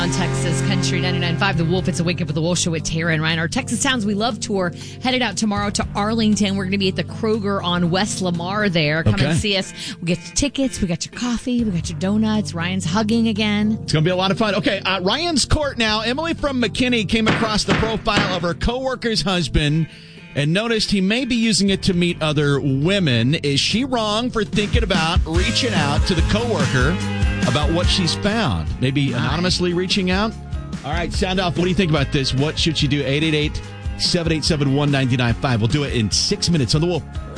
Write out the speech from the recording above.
On Texas Country 99.5, The Wolf. It's a Wake Up with the Wolf show with Tara and Ryan. Our Texas Towns We Love tour headed out tomorrow to Arlington. We're going to be at the Kroger on West Lamar there. Come and see us. We get your tickets. We got your coffee. We got your donuts. Ryan's hugging again. It's going to be a lot of fun. Okay, Ryan's court now. Emily from McKinney came across the profile of her coworker's husband and noticed he may be using it to meet other women. Is she wrong for thinking about reaching out to the coworker about what she's found? Maybe anonymously reaching out? All right, sound off. What do you think about this? What should she do? 888-787-1995. We'll do it in 6 minutes on The Wolf.